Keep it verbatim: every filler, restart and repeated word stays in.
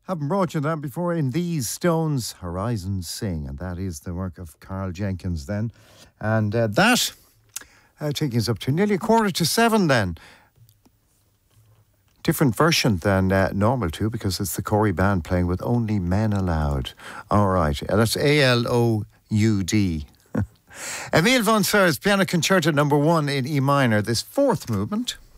Haven't brought you that before. In These Stones, Horizons Sing. And that is the work of Carl Jenkins then. And uh, that, uh, taking us up to nearly a quarter to seven then. Different version than uh, normal too, because it's the Corey Band playing with Only Men Allowed. All right. Uh, that's A L O U D. Emile von Ser's Piano Concerto number one in E minor, this fourth movement.